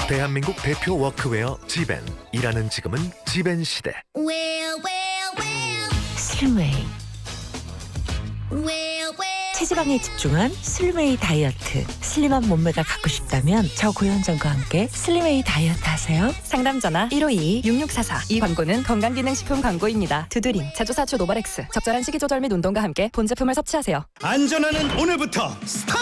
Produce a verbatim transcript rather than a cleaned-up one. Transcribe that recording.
대한민국 대표 워크웨어 지벤. 일하는 지금은 지벤 시대. Well, well, well, 슬림웨이. well, well. 체지방에 집중한 슬림웨이 다이어트. 슬림한 몸매가 갖고 싶다면 저 고현정과 함께 슬림웨이 다이어트 하세요. 상담 전화 일오이 육육사사. 이 광고는 건강기능식품 광고입니다. 두드림, 제조사주 노바렉스. 적절한 식이조절 및 운동과 함께 본 제품을 섭취하세요. 안전하는 오늘부터 스타트!